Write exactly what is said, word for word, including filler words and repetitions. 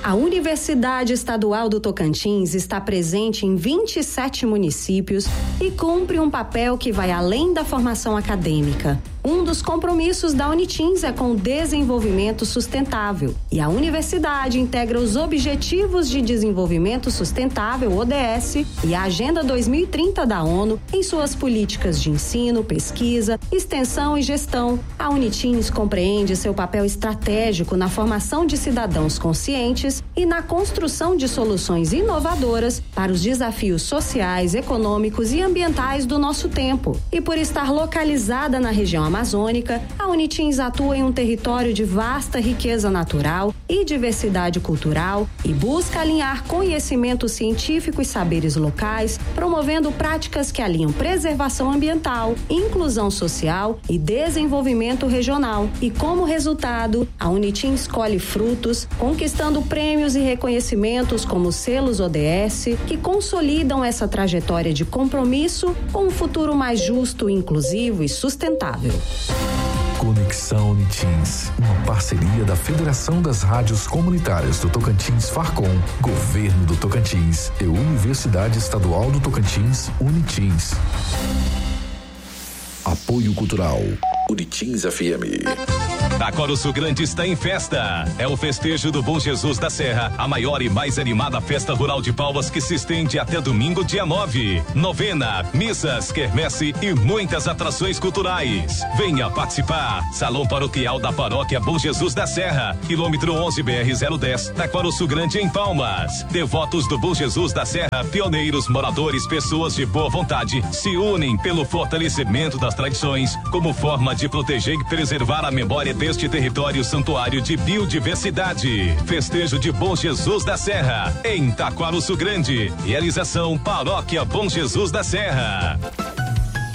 A Universidade Estadual do Tocantins está presente em vinte e sete municípios e cumpre um papel que vai além da formação acadêmica. Um dos compromissos da Unitins é com o desenvolvimento sustentável, e a universidade integra os Objetivos de Desenvolvimento Sustentável, O D S, e a Agenda dois mil e trinta da ONU em suas políticas de ensino, pesquisa, extensão e gestão. A Unitins compreende seu papel estratégico na formação de cidadãos conscientes e na construção de soluções inovadoras para os desafios sociais, econômicos e ambientais do nosso tempo. E por estar localizada na região amazônica, a Unitins atua em um território de vasta riqueza natural e diversidade cultural e busca alinhar conhecimento científico e saberes locais, promovendo práticas que alinham preservação ambiental, inclusão social e desenvolvimento regional. E como resultado, a Unitins colhe frutos, conquistando prêmios e reconhecimentos como selos O D S, que consolidam essa trajetória de compromisso com um futuro mais justo, inclusivo e sustentável. Conexão Unitins, uma parceria da Federação das Rádios Comunitárias do Tocantins Farcom, Governo do Tocantins e Universidade Estadual do Tocantins, Unitins. Apoio Cultural, Unitins F M. Taquaruçu Grande está em festa. É o festejo do Bom Jesus da Serra, a maior e mais animada festa rural de Palmas que se estende até domingo, dia nove. Novena, missas, quermesse e muitas atrações culturais. Venha participar. Salão Paroquial da Paróquia Bom Jesus da Serra, quilômetro onze B R zero dez, Taquaruçu Grande em Palmas. Devotos do Bom Jesus da Serra, pioneiros, moradores, pessoas de boa vontade se unem pelo fortalecimento das tradições como forma de proteger e preservar a memória deste território santuário de biodiversidade. Festejo de Bom Jesus da Serra, em Taquaruçu Grande. Realização Paróquia Bom Jesus da Serra.